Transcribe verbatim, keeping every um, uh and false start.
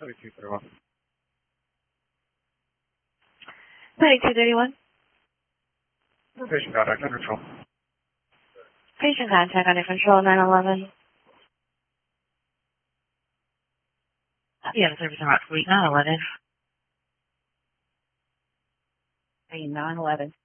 thirty-two thirty-one. thirty-two thirty-one. Patient contact under control. Patient contact under control, nine eleven. You have a service on Rock Suite, nine eleven. nine eleven.